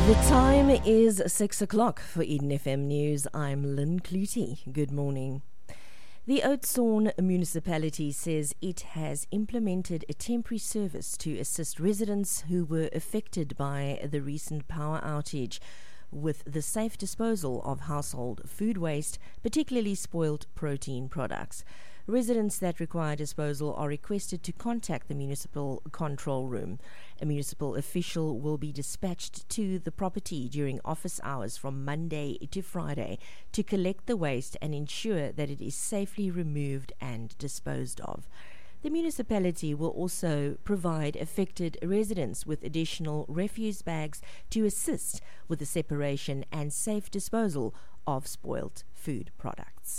The time is 6 o'clock for Eden FM News. I'm Lynn Clutie. Good morning. The Oudtshoorn municipality says it has implemented a temporary service to assist residents who were affected by the recent power outage with the safe disposal of household food waste, particularly spoiled protein products. Residents that require disposal are requested to contact the municipal control room. A municipal official will be dispatched to the property during office hours from Monday to Friday to collect the waste and ensure that it is safely removed and disposed of. The municipality will also provide affected residents with additional refuse bags to assist with the separation and safe disposal of spoiled food products.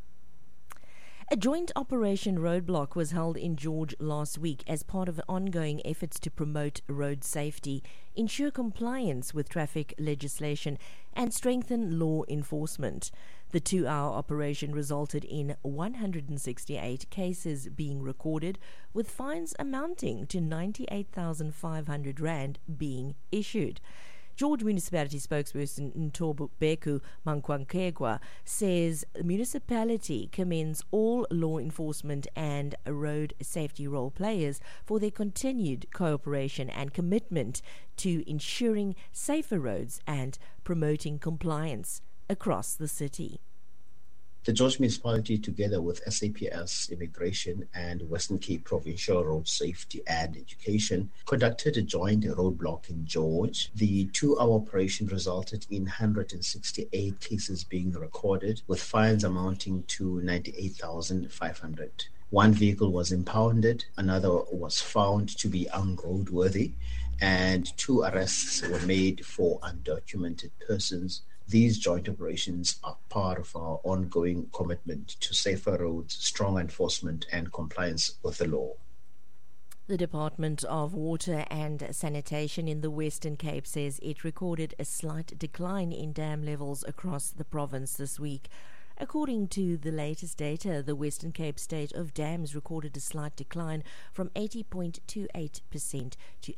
A joint operation roadblock was held in George last week as part of ongoing efforts to promote road safety, ensure compliance with traffic legislation, and strengthen law enforcement. The 2-hour operation resulted in 168 cases being recorded, with fines amounting to 98,500 rand being issued. George Municipality spokesperson Ntobeko Mankwankegwa says the municipality commends all law enforcement and road safety role players for their continued cooperation and commitment to ensuring safer roads and promoting compliance across the city. The George Municipality, together with SAPS Immigration and Western Cape Provincial Road Safety and Education, conducted a joint roadblock in George. The 2-hour operation resulted in 168 cases being recorded, with fines amounting to 98,500. One vehicle was impounded, another was found to be unroadworthy, and 2 arrests were made for undocumented persons. These joint operations are part of our ongoing commitment to safer roads, strong enforcement, and compliance with the law. The Department of Water and Sanitation in the Western Cape says it recorded a slight decline in dam levels across the province this week. According to the latest data, the Western Cape state of dams recorded a slight decline from 80.28% to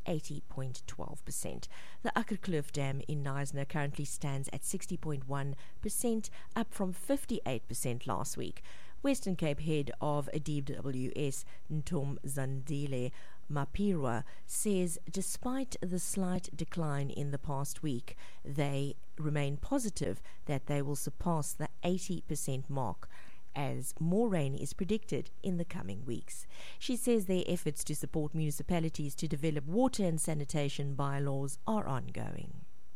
80.12%. The Akkerkloof Dam in Knysna currently stands at 60.1%, up from 58% last week. Western Cape head of DWS Ntomzandile Mapirwa says despite the slight decline in the past week, they remain positive that they will surpass the 80% mark as more rain is predicted in the coming weeks. She says their efforts to support municipalities to develop water and sanitation bylaws are ongoing.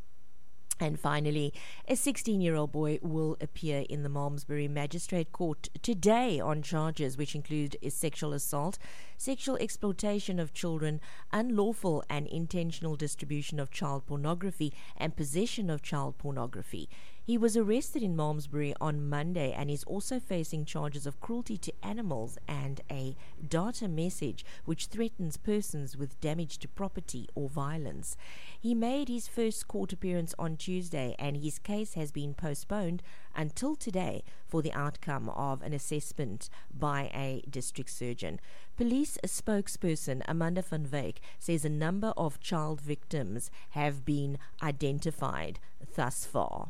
And finally, a 16-year-old boy will appear in the Malmesbury Magistrate Court today on charges which include sexual assault, sexual exploitation of children, unlawful and intentional distribution of child pornography, and possession of child pornography. He was arrested in Malmesbury on Monday and is also facing charges of cruelty to animals and a data message which threatens persons with damage to property or violence. He made his first court appearance on Tuesday and his case has been postponed until today for the outcome of an assessment by a district surgeon. Police spokesperson Amanda van Wyk says a number of child victims have been identified thus far.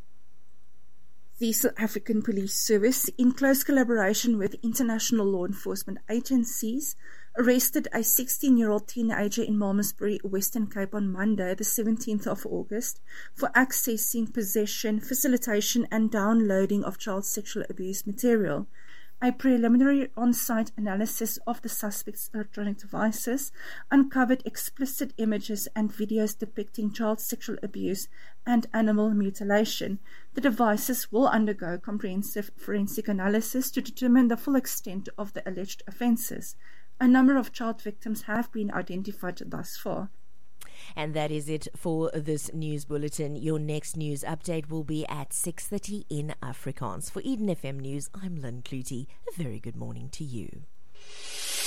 The South African Police Service, in close collaboration with international law enforcement agencies, arrested a 16-year-old teenager in Malmesbury, Western Cape on Monday, the 17th of August, for accessing, possession, facilitation and downloading of child sexual abuse material. A preliminary on-site analysis of the suspect's electronic devices uncovered explicit images and videos depicting child sexual abuse and animal mutilation. The devices will undergo comprehensive forensic analysis to determine the full extent of the alleged offences. A number of child victims have been identified thus far. And that is it for this news bulletin. Your next news update will be at 6:30 in Afrikaans. For Eden FM News, I'm Lynn Clutie. A very good morning to you.